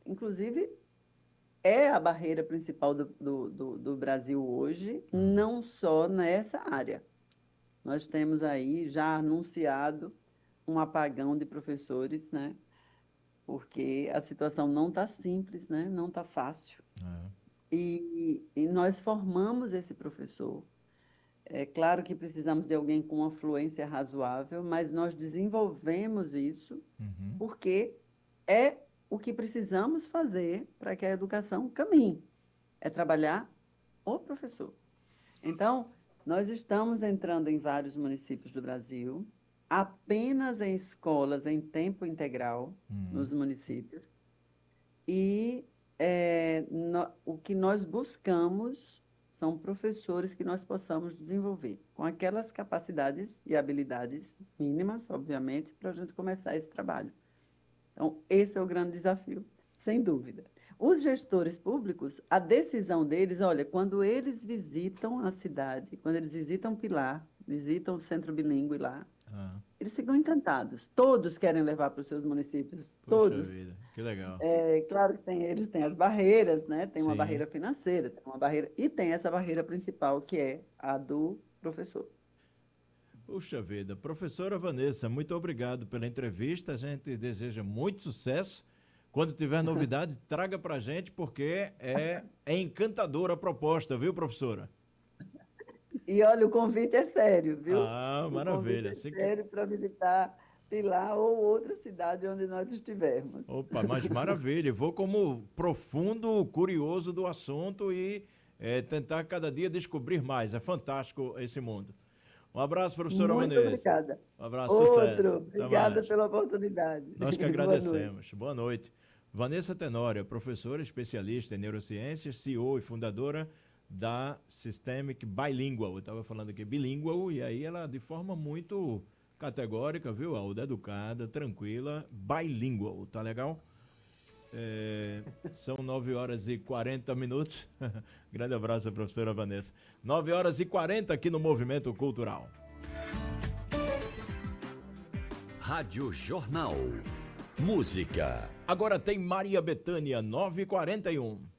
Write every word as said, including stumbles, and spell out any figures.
inclusive, é a barreira principal do, do, do, do Brasil hoje, não só nessa área. Nós temos aí já anunciado um apagão de professores, né? Porque a situação não está simples, né? Não está fácil. É. E, e nós formamos esse professor. É claro que precisamos de alguém com uma fluência razoável, mas nós desenvolvemos isso Uhum. porque é o que precisamos fazer para que a educação caminhe. É trabalhar o professor. Então, nós estamos entrando em vários municípios do Brasil, apenas em escolas em tempo integral Uhum. nos municípios, e é, no- o que nós buscamos são professores que nós possamos desenvolver, com aquelas capacidades e habilidades mínimas, obviamente, para a gente começar esse trabalho. Então, esse é o grande desafio, sem dúvida. Os gestores públicos, a decisão deles, olha, quando eles visitam a cidade, quando eles visitam Pilar, visitam o centro bilíngue lá, Ah, eles ficam encantados. Todos querem levar para os seus municípios, puxa todos. vida, que legal. É claro que tem, eles têm as barreiras, né? Tem uma Sim. barreira financeira, tem uma barreira, e tem essa barreira principal, que é a do professor. Puxa vida. Professora Vanessa, muito obrigado pela entrevista. A gente deseja muito sucesso. Quando tiver novidade, traga pra gente, porque é, é encantadora a proposta, viu, professora? E olha, o convite é sério, viu? Ah, O convite maravilha. é Assim que... sério para visitar Pilar ou outra cidade onde nós estivermos. Opa, mas maravilha. Vou como profundo curioso do assunto e é, tentar cada dia descobrir mais. É fantástico esse mundo. Um abraço, professora Muito Vanessa. obrigada. Um abraço, Outro, sucesso. Até obrigada mais. pela oportunidade. Nós que Boa noite. agradecemos. Boa noite. Vanessa Tenório, professora especialista em neurociências, C E O e fundadora da Systemic Bilingual. Eu estava falando aqui bilingual e aí ela, de forma muito categórica, viu, Alda? Educada, tranquila, bilingual. Tá legal? É, são nove horas e quarenta minutos. Grande abraço, professora Vanessa. Nove horas e quarenta aqui no Movimento Cultural. Rádio Jornal. Música. Agora tem Maria Bethânia, nove e quarenta e um.